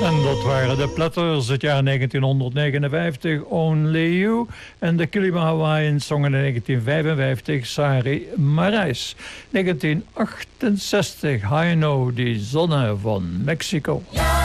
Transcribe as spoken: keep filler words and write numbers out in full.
En dat waren de Platters, het jaar negentienhonderdnegenenvijftig, Only You. En de Kilima Hawaiians zongen in negentien vijfenvijftig, Sari Marais. negentien achtenzestig, High No, die zonne van Mexico.